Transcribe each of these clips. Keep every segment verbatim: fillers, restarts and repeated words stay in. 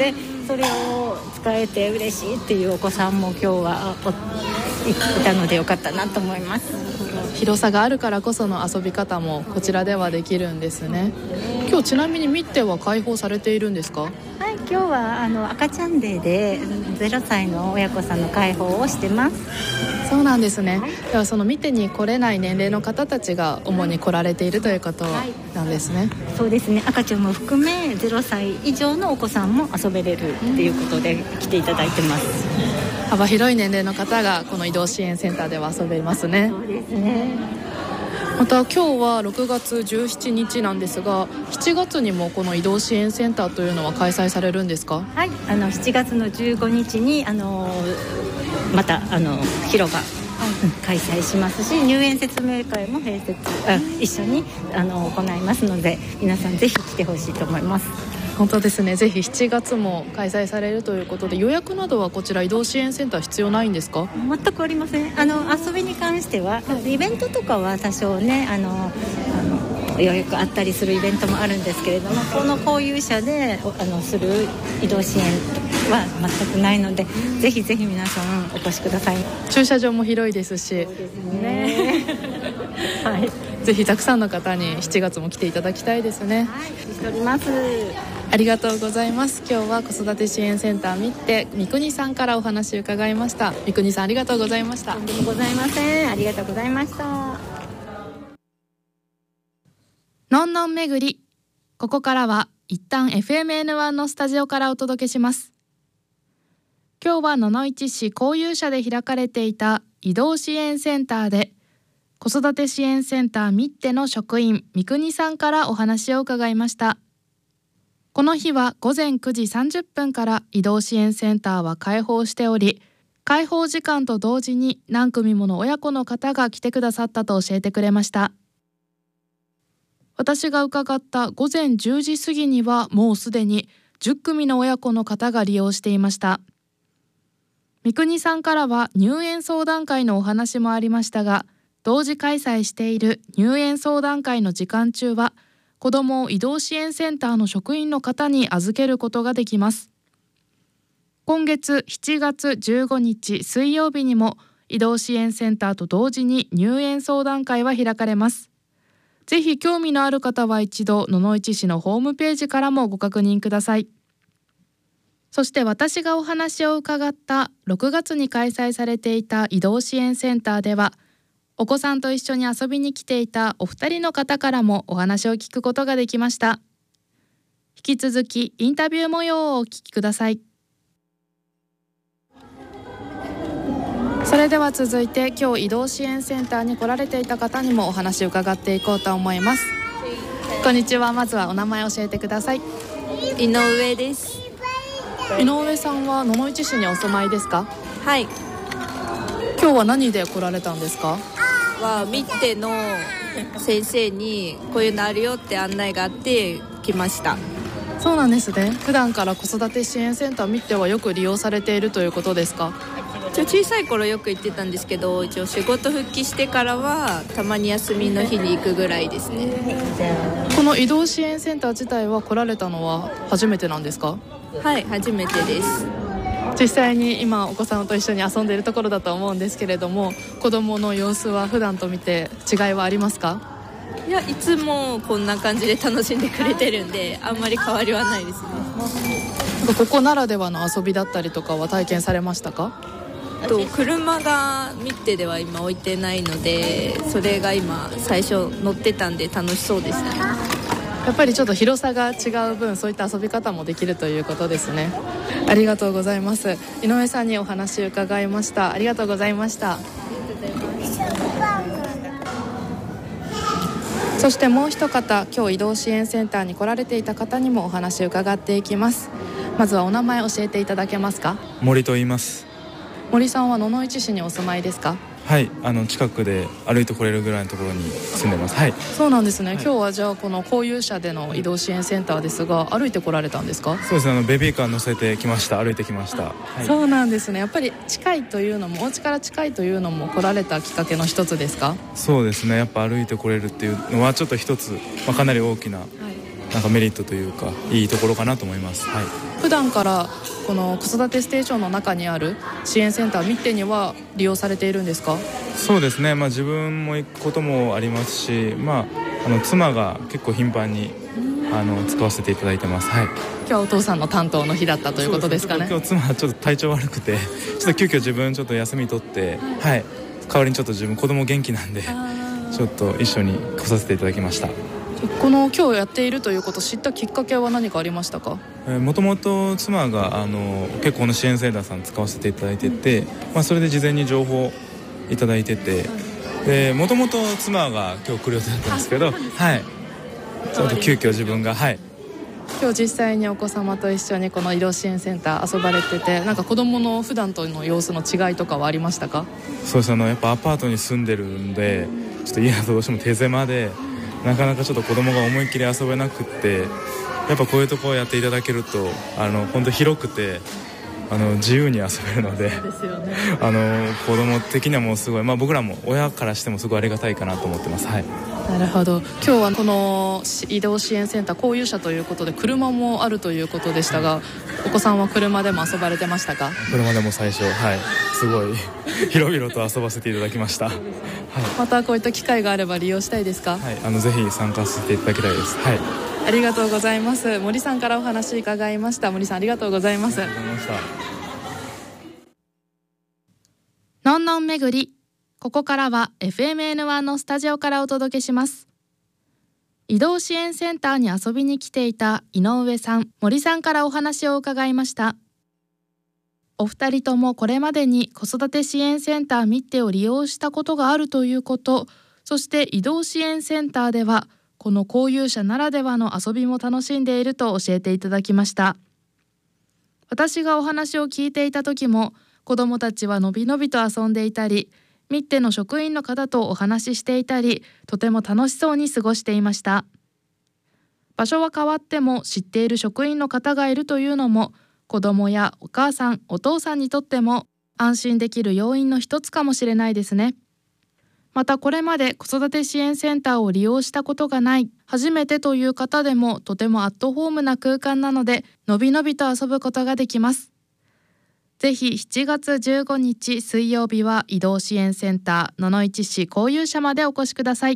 で、それを使えて嬉しいっていうお子さんも今日はいたのでよかったなと思います。 広さがあるからこその遊び方もこちらではできるんですね。今日ちなみにミッテは開放されているんですか？ はい、今日はあの赤ちゃんデーでゼロさいの親子さんの開放をしてます。 そうなんですね。ではそのミッテに来れない年齢の方たちが主に来られているということなんですね。はい、 そうですね。赤ちゃんも含めゼロさい以上のお子さんも遊べれるっていうことで来ていただいてます。 幅広い年齢の方がこの移動支援センターでは遊べますね。 そうですね。 また今日はろくがつじゅうしちにちなんですが、しちがつにもこの移動支援センターというのは開催されるんですか？ はい、あのしちがつのじゅうごにちにあのまたあの広場開催しますし、入園説明会も併設あ一緒にあの行いますので、皆さんぜひ来てほしいと思います。 本当ですね。ぜひしちがつも開催されるということで、予約などはこちら移動支援センター必要ないんですか？ 全くありません。あの遊びに関してはイベントとかは多少ねあのあの予約あったりするイベントもあるんですけれども、この交流車であのする移動支援は全くないので、ぜひぜひ皆さんお越しください。 駐車場も広いですし、 そうですねはい、 ぜひたくさんの方にしちがつも来ていただきたいですね。 はい、しております。 ありがとうございます。今日は子育て支援センターミッテ三国さんからお話を伺いました。三国さん、ありがとうございました。 とんでもございません。ありがとうございました。 のんのん巡り、ここからは一旦 エフエムエヌワン のスタジオからお届けします。今日は野々市市交友社で開かれていた移動支援センターで、子育て支援センターミッテの職員三国さんからお話を伺いました。この日はごぜんくじさんじゅっぷんから移動支援センターは開放しており、開放時間と同時に何組もの親子の方が来てくださったと教えてくれました。私が伺ったごぜんじゅうじ過ぎにはもうすでにじゅっくみの親子の方が利用していました。三国さんからは入園相談会のお話もありましたが、同時開催している入園相談会の時間中は子どもを移動支援センターの職員の方に預けることができます。今月しちがつじゅうごにち水曜日にも移動支援センターと同時に入園相談会は開かれます。ぜひ興味のある方は一度野々市市のホームページからもご確認ください。そして私がお話を伺ったろくがつに開催されていた移動支援センターでは、お子さんと一緒に遊びに来ていたお二人の方からもお話を聞くことができました。引き続きインタビュー模様をお聞きください。それでは続いて今日移動支援センターに来られていた方にもお話を伺っていこうと思います。こんにちは。まずはお名前を教えてください。 井上です。 井上さんは野々市市にお住まいですか？ はい。 今日は何で来られたんですか？ はミッテの先生にこういうのあるよって案内があって来ました。 そうなんですね。普段から子育て支援センターミッテはよく利用されているということですか？ 一応小さい頃よく行ってたんですけど、一応仕事復帰してからはたまに休みの日に行くぐらいですね。 この移動支援センター自体は来られたのは初めてなんですか？ はい、初めてです。 実際に今お子さんと一緒に遊んでいるところだと思うんですけれども、子どもの様子は普段と見て違いはありますか？ いや、いつもこんな感じで楽しんでくれてるんで、あんまり変わりはないですね。 ここならではの遊びだったりとかは体験されましたか？ と車がミッテでは今置いてないので、それが今最初乗ってたんで楽しそうでしたね。 やっぱりちょっと広さが違う分、そういった遊び方もできるということですね。ありがとうございます。井上さんにお話を伺いました。ありがとうございました。そしてもう一方、今日移動支援センターに来られていた方にもお話を伺っていきます。まずはお名前教えていただけますか？ 森と言います。 森さんは野々市市にお住まいですか？ はい、あの近くで歩いてこれるぐらいのところに住んでます。はい。 そうなんですね。はい、今日はじゃあこの交友車での移動支援センターですが、歩いて来られたんですか？ そうですね、あのベビーカー乗せてきました。歩いてきました。はい、 そうなんですね。やっぱり近いというのも、お家から近いというのも来られたきっかけの一つですか？ そうですね、やっぱ歩いてこれるっていうのはちょっと一つ、まあ、かなり大きななんかメリットというかいいところかなと思います。はい、 普段からこの子育てステーションの中にある支援センターミッテには利用されているんですか？ そうですね、まあ、自分も行くこともありますし、まあ、あの妻が結構頻繁にあの使わせていただいてます。はい、 今日はお父さんの担当の日だったということですかね。 今日妻はちょっと体調悪くてちょっと急遽自分ちょっと休み取って、はい、代わりにちょっと自分子供元気なんでちょっと一緒に来させていただきました。 この今日やっているということを知ったきっかけは何かありましたか？ もともと妻があの結構この支援センターさん使わせていただいてて、うんまあ、それで事前に情報いただいてて、もともと妻が今日来る予定だったんですけど、はい、ちょっと急遽自分が、はい、 今日実際にお子様と一緒にこの移動支援センター遊ばれてて、なんか子どもの普段との様子の違いとかはありましたか？ そうです、あのやっぱアパートに住んでるんでちょっと家だとどうしても手狭でなかなかちょっと子供が思いっきり遊べなくって、やっぱこういうところをやっていただけるとあの本当広くてあの自由に遊べるので、 ですよね、 あの子供的にはもうすごい、まあ、僕らも親からしてもすごいありがたいかなと思ってます。はい、 なるほど。今日はこの移動支援センター交友者ということで車もあるということでしたが、お子さんは車でも遊ばれてましたか？ 車でも最初、はい、すごい広々と遊ばせていただきました。はい、 またこういった機会があれば利用したいですか？ はい、あのぜひ参加させていただきたいです。はい、 ありがとうございます。森さんからお話伺いました。森さんありがとうございます。 ありがとうございました。 のんのん巡り、ここからは エフエムエヌワン のスタジオからお届けします。移動支援センターに遊びに来ていた井上さん、森さんからお話を伺いました。お二人ともこれまでに子育て支援センターミッテを利用したことがあるということ、そして移動支援センターではこの交友者ならではの遊びも楽しんでいると教えていただきました。私がお話を聞いていた時も子どもたちはのびのびと遊んでいたり、ミッテの職員の方とお話ししていたり、とても楽しそうに過ごしていました。場所は変わっても知っている職員の方がいるというのも子どもやお母さんお父さんにとっても安心できる要因の一つかもしれないですね。またこれまで子育て支援センターを利用したことがない初めてという方でもとてもアットホームな空間なのでのびのびと遊ぶことができます。ぜひしちがつじゅうごにち水曜日は移動支援センター野々市市交友者までお越しください。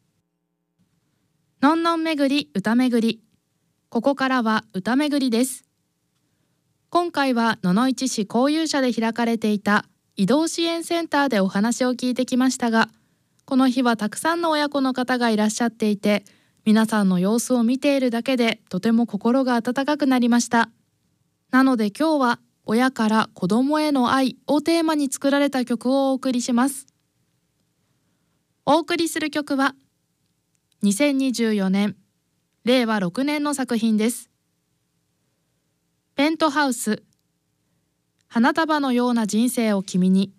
のんのん巡り歌巡り、ここからは歌巡りです。今回は野々市市交友者で開かれていた移動支援センターでお話を聞いてきましたが、この日はたくさんの親子の方がいらっしゃっていて、皆さんの様子を見ているだけでとても心が温かくなりました。なので今日は親から子供への愛をテーマに作られた曲をお送りします。お送りする曲はにせんにじゅうよねんれいわろくねんの作品です。ペントハウス、花束のような人生を君に。